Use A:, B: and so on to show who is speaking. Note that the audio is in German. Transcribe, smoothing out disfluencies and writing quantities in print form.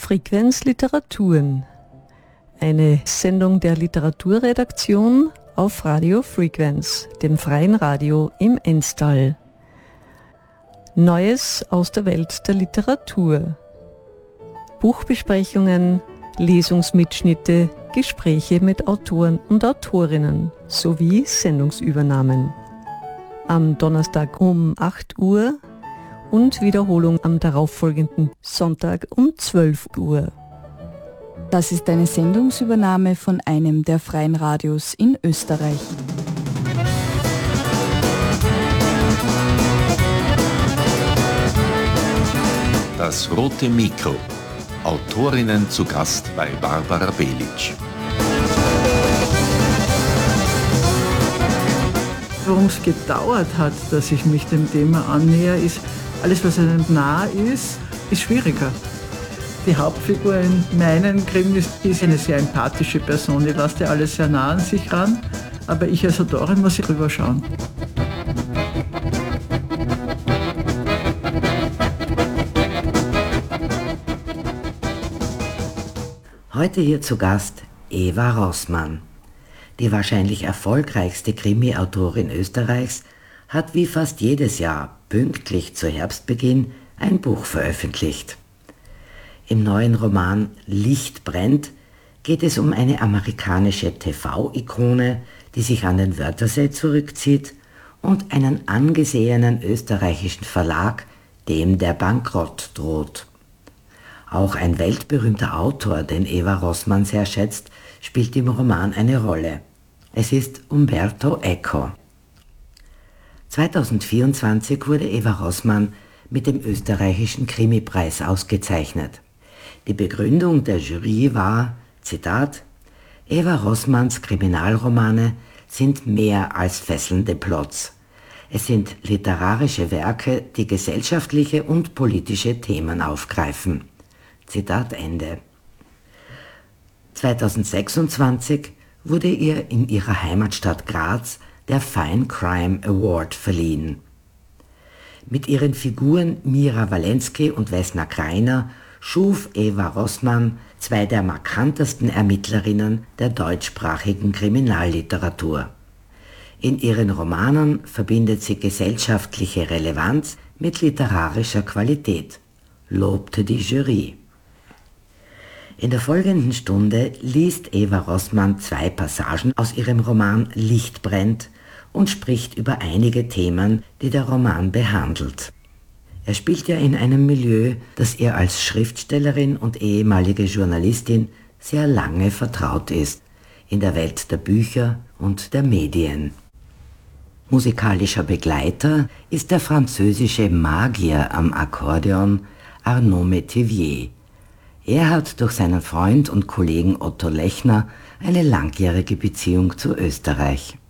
A: Frequenz Literaturen, eine Sendung der Literaturredaktion auf Radio Frequenz, dem freien Radio im Enstal. Neues aus der Welt der Literatur. Buchbesprechungen, Lesungsmitschnitte, Gespräche mit Autoren und Autorinnen sowie Sendungsübernahmen. Am Donnerstag um 8 Uhr und Wiederholung am darauffolgenden Sonntag um 12 Uhr.
B: Das ist eine Sendungsübernahme von einem der freien Radios in Österreich.
C: Das rote Mikro. Autorinnen zu Gast bei Barbara Belic.
D: Warum es gedauert hat, dass ich mich dem Thema annähere, ist, alles was einem nah ist, ist schwieriger. Die Hauptfigur in meinen Krimis ist eine sehr empathische Person, die lässt ja alles sehr nah an sich ran, aber ich als Autorin muss ich rüberschauen.
E: Heute hier zu Gast Eva Rossmann. Die wahrscheinlich erfolgreichste Krimi-Autorin Österreichs hat wie fast jedes Jahr pünktlich zu Herbstbeginn ein Buch veröffentlicht. Im neuen Roman Licht brennt geht es um eine amerikanische TV-Ikone, die sich an den Wörthersee zurückzieht, und einen angesehenen österreichischen Verlag, dem der Bankrott droht. Auch ein weltberühmter Autor, den Eva Rossmann sehr schätzt, spielt im Roman eine Rolle. Es ist Umberto Eco. 2024 wurde Eva Rossmann mit dem österreichischen Krimipreis ausgezeichnet. Die Begründung der Jury war, Zitat, Eva Rossmanns Kriminalromane sind mehr als fesselnde Plots. Es sind literarische Werke, die gesellschaftliche und politische Themen aufgreifen. Zitat Ende. 2026 wurde ihr in ihrer Heimatstadt Graz der Fine Crime Award verliehen. Mit ihren Figuren Mira Walensky und Vesna Kreiner schuf Eva Rossmann zwei der markantesten Ermittlerinnen der deutschsprachigen Kriminalliteratur. In ihren Romanen verbindet sie gesellschaftliche Relevanz mit literarischer Qualität, lobte die Jury. In der folgenden Stunde liest Eva Rossmann zwei Passagen aus ihrem Roman Licht brennt und spricht über einige Themen, die der Roman behandelt. Er spielt ja in einem Milieu, das ihr als Schriftstellerin und ehemalige Journalistin sehr lange vertraut ist, in der Welt der Bücher und der Medien. Musikalischer Begleiter ist der französische Magier am Akkordeon Arnaud Métivier. Er hat durch seinen Freund und Kollegen Otto Lechner eine langjährige Beziehung zu Österreich.